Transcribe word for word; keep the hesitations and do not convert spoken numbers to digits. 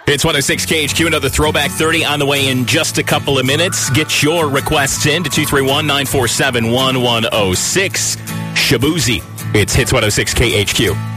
It's one oh six K H Q, another Throwback thirty on the way in just a couple of minutes. Get your requests in to two three one, nine four seven, one one oh six. Shabuzi. It's Hits one oh six K H Q.